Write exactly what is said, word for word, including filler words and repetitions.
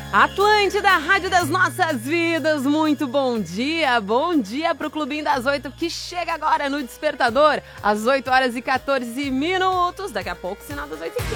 Atlântida, Rádio das Nossas Vidas, muito bom dia, bom dia pro Clubinho das Oito que chega agora no Despertador, às oito horas e quatorze minutos, daqui a pouco, sinal das oito e quinze.